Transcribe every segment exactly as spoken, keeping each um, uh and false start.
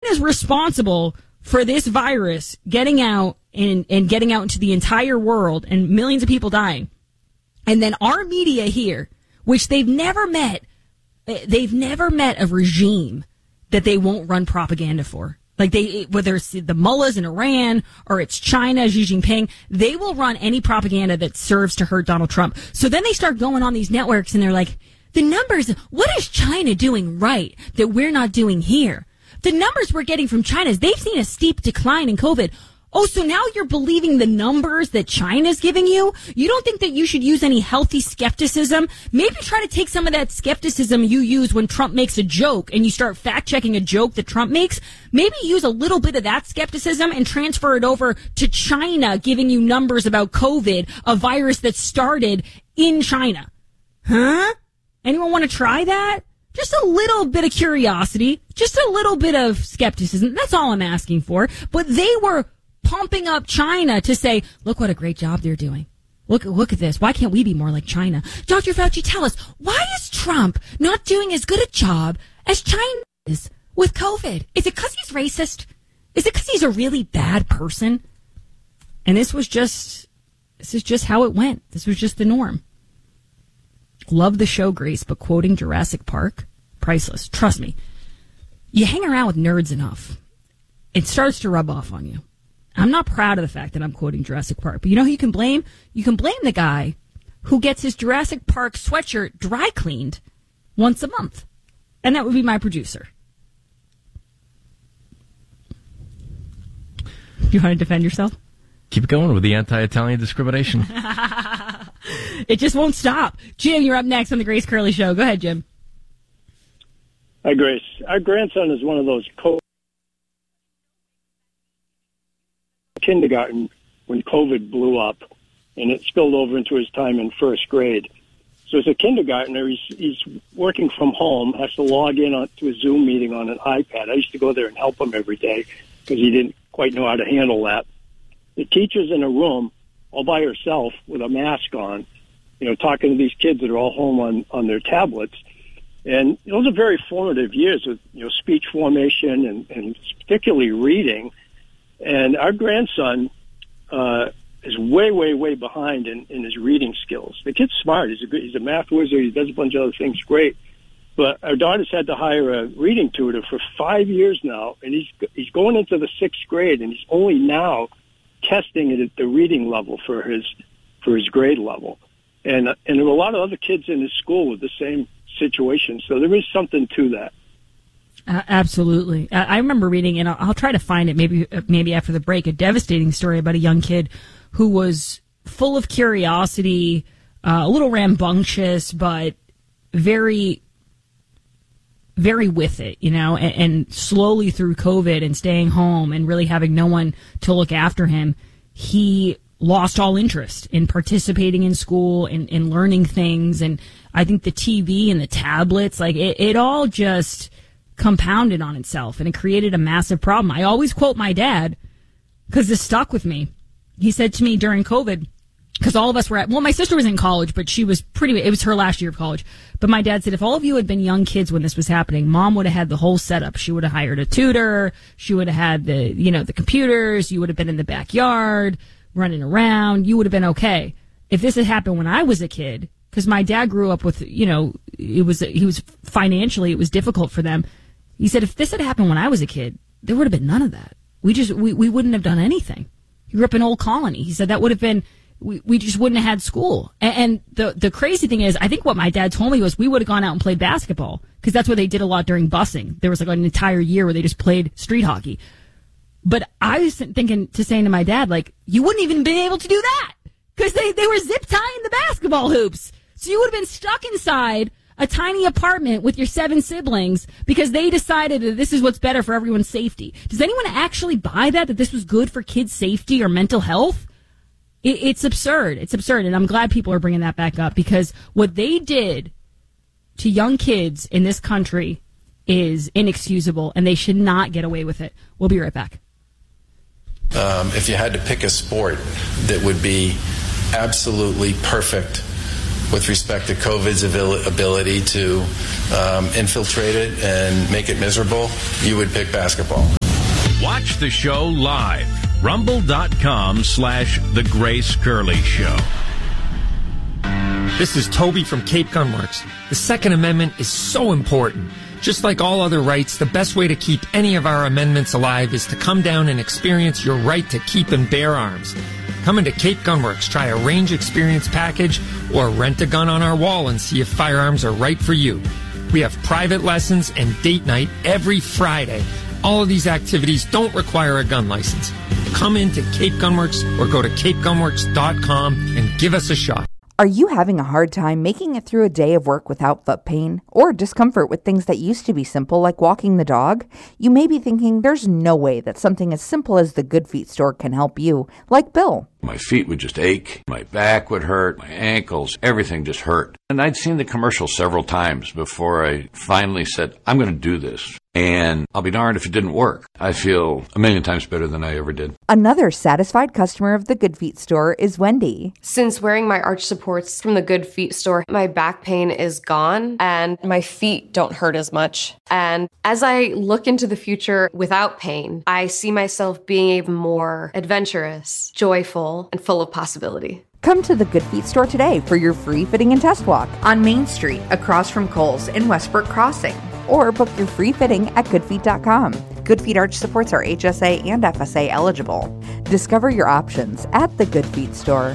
China's responsible for this virus getting out and, and getting out into the entire world and millions of people dying. And then our media here, which they've never met, they've never met a regime that they won't run propaganda for. Like they, whether it's the mullahs in Iran or it's China, Xi Jinping, they will run any propaganda that serves to hurt Donald Trump. So then they start going on these networks and they're like, the numbers, what is China doing right that we're not doing here? The numbers we're getting from China is they've seen a steep decline in COVID. Oh, so now you're believing the numbers that China's giving you? You don't think that you should use any healthy skepticism? Maybe try to take some of that skepticism you use when Trump makes a joke and you start fact-checking a joke that Trump makes. Maybe use a little bit of that skepticism and transfer it over to China giving you numbers about COVID, a virus that started in China. Huh? Anyone want to try that? Just a little bit of curiosity, just a little bit of skepticism. That's all I'm asking for. But they were pumping up China to say, look what a great job they're doing. Look, look at this. Why can't we be more like China? Doctor Fauci, tell us, why is Trump not doing as good a job as China is with COVID? Is it because he's racist? Is it because he's a really bad person? And this was just, this is just how it went. This was just the norm. Love the show, Grace, but quoting Jurassic Park, priceless. Trust me. You hang around with nerds enough, it starts to rub off on you. I'm not proud of the fact that I'm quoting Jurassic Park, but you know who you can blame? You can blame the guy who gets his Jurassic Park sweatshirt dry cleaned once a month. And that would be my producer. You want to defend yourself? Keep going with the anti-Italian discrimination. It just won't stop. Jim, you're up next on the Grace Curley Show. Go ahead, Jim. Hi, Grace. Our grandson is one of those co- kindergarten when COVID blew up, and it spilled over into his time in first grade. So as a kindergartner, he's, he's working from home, has to log in on, to a Zoom meeting on an iPad. I used to go there and help him every day because he didn't quite know how to handle that. The teacher's in a room all by herself with a mask on, you know, talking to these kids that are all home on, on their tablets. And those are very formative years with, you know, speech formation and, and particularly reading. And our grandson uh, is way, way, way behind in, in his reading skills. The kid's smart. He's a good, he's a math wizard. He does a bunch of other things great. But our daughter's had to hire a reading tutor for five years now, and he's he's going into the sixth grade, and he's only now testing it at the reading level for his for his grade level. And and there were a lot of other kids in his school with the same situation. So there is something to that. Uh, absolutely. I, I remember reading, and I'll, I'll try to find it maybe maybe after the break, a devastating story about a young kid who was full of curiosity, uh, a little rambunctious, but very, very with it, you know, and, and slowly through COVID and staying home and really having no one to look after him, he lost all interest in participating in school and, and learning things. And I think the T V and the tablets, like it, it all just compounded on itself, and it created a massive problem. I always quote my dad because this stuck with me. He said to me during COVID, because all of us were at, well, my sister was in college, but she was pretty, it was her last year of college. But my dad said, if all of you had been young kids when this was happening, mom would have had the whole setup. She would have hired a tutor. She would have had the, you know, the computers. You would have been in the backyard running around. You would have been okay. If this had happened when I was a kid, because my dad grew up with, you know, it was, he was financially, it was difficult for them. He said, if this had happened when I was a kid, there would have been none of that. We just, we, we wouldn't have done anything. He grew up in Old Colony. He said that would have been, we, we just wouldn't have had school. And, and the, the crazy thing is, I think what my dad told me was we would have gone out and played basketball, because that's what they did a lot during busing. There was like an entire year where they just played street hockey. But I was thinking to saying to my dad, like, you wouldn't even been able to do that because they, they were zip tying the basketball hoops. So you would have been stuck inside a tiny apartment with your seven siblings because they decided that this is what's better for everyone's safety. Does anyone actually buy that, that this was good for kids' safety or mental health? It, it's absurd. It's absurd. And I'm glad people are bringing that back up, because what they did to young kids in this country is inexcusable, and they should not get away with it. We'll be right back. Um, if you had to pick a sport that would be absolutely perfect with respect to COVID's ability to um, infiltrate it and make it miserable, you would pick basketball. Watch the show live. Rumble.com slash The Grace Curley Show. This is Toby from Cape Gunworks. The Second Amendment is so important. Just like all other rights, the best way to keep any of our amendments alive is to come down and experience your right to keep and bear arms. Come into Cape Gunworks, try a range experience package, or rent a gun on our wall and see if firearms are right for you. We have private lessons and date night every Friday. All of these activities don't require a gun license. Come into Cape Gunworks or go to cape gunworks dot com and give us a shot. Are you having a hard time making it through a day of work without foot pain or discomfort with things that used to be simple like walking the dog? You may be thinking there's no way that something as simple as the Good Feet store can help you, like Bill. My feet would just ache, my back would hurt, my ankles, everything just hurt. And I'd seen the commercial several times before I finally said, I'm going to do this. And I'll be darned if it didn't work. I feel a million times better than I ever did. Another satisfied customer of the Good Feet store is Wendy. Since wearing my arch supports from the Good Feet store, my back pain is gone and my feet don't hurt as much. And as I look into the future without pain, I see myself being even more adventurous, joyful, and full of possibility. Come to the Good Feet store today for your free fitting and test walk on Main Street across from Kohl's in Westbrook Crossing. Or book your free fitting at good feet dot com. Good Feet arch supports are H S A and F S A eligible. Discover your options at the Good Feet store.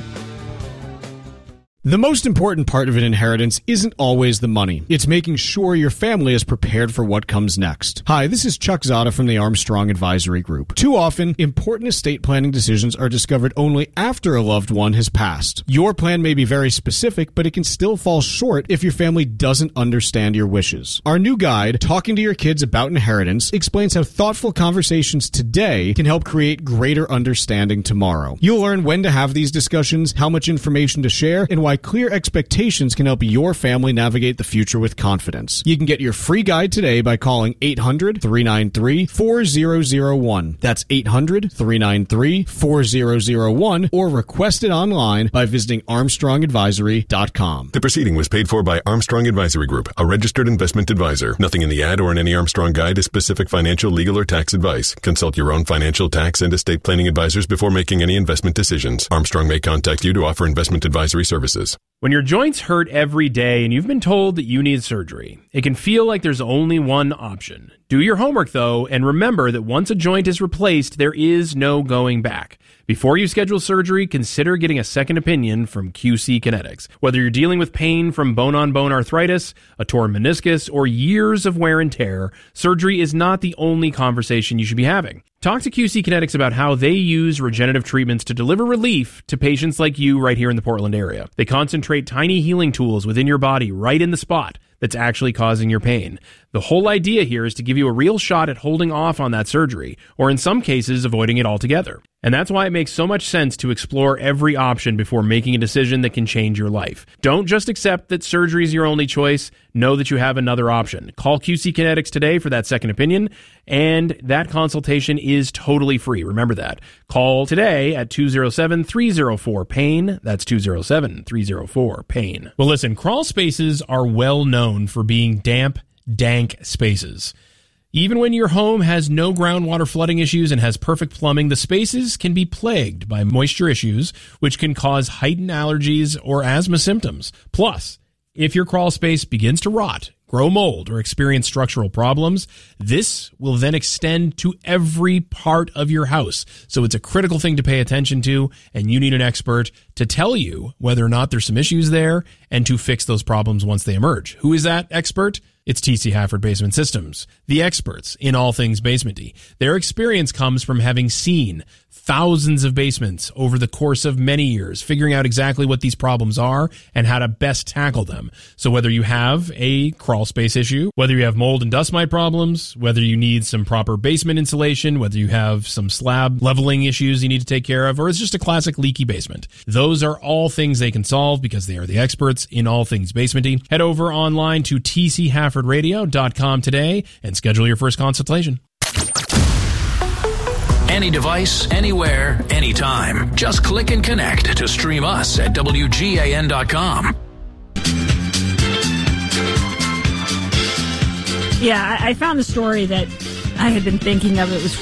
The most important part of an inheritance isn't always the money. It's making sure your family is prepared for what comes next. Hi, this is Chuck Zada from the Armstrong Advisory Group. Too often, important estate planning decisions are discovered only after a loved one has passed. Your plan may be very specific, but it can still fall short if your family doesn't understand your wishes. Our new guide, Talking to Your Kids About Inheritance, explains how thoughtful conversations today can help create greater understanding tomorrow. You'll learn when to have these discussions, how much information to share, and why clear expectations can help your family navigate the future with confidence. You can get your free guide today by calling eight hundred, three nine three, four zero zero one. That's eight hundred, three nine three, four zero zero one, or request it online by visiting armstrong advisory dot com. The proceeding was paid for by Armstrong Advisory Group, a registered investment advisor. Nothing in the ad or in any Armstrong guide is specific financial, legal, or tax advice. Consult your own financial, tax, and estate planning advisors before making any investment decisions. Armstrong may contact you to offer investment advisory services. When your joints hurt every day and you've been told that you need surgery, it can feel like there's only one option. Do your homework, though, and remember that once a joint is replaced, there is no going back. Before you schedule surgery, consider getting a second opinion from Q C Kinetics. Whether you're dealing with pain from bone-on-bone arthritis, a torn meniscus, or years of wear and tear, surgery is not the only conversation you should be having. Talk to Q C Kinetics about how they use regenerative treatments to deliver relief to patients like you right here in the Portland area. They concentrate tiny healing tools within your body right in the spot that's actually causing your pain. The whole idea here is to give you a real shot at holding off on that surgery, or in some cases, avoiding it altogether. And that's why it makes so much sense to explore every option before making a decision that can change your life. Don't just accept that surgery is your only choice. Know that you have another option. Call Q C Kinetics today for that second opinion, and that consultation is totally free. Remember that. Call today at two oh seven, three oh four, pain. That's two oh seven, three oh four, pain. Well, listen, crawl spaces are well known for being damp, dank spaces. Even when your home has no groundwater flooding issues and has perfect plumbing, the spaces can be plagued by moisture issues, which can cause heightened allergies or asthma symptoms. Plus, if your crawl space begins to rot, grow mold, or experience structural problems, this will then extend to every part of your house. So it's a critical thing to pay attention to, and you need an expert to tell you whether or not there's some issues there and to fix those problems once they emerge. Who is that expert? It's T C Hafford Basement Systems, the experts in all things basementy. Their experience comes from having seen thousands of basements over the course of many years, figuring out exactly what these problems are and how to best tackle them. So whether you have a crawl space issue, whether you have mold and dust mite problems, whether you need some proper basement insulation, whether you have some slab leveling issues you need to take care of, or it's just a classic leaky basement, those are all things they can solve because they are the experts in all things basementy. Head over online to t c hafford radio dot com today and schedule your first consultation. Any device, anywhere, anytime. Just click and connect to stream us at W G A N dot com. Yeah, I, I found a story that I had been thinking of. It was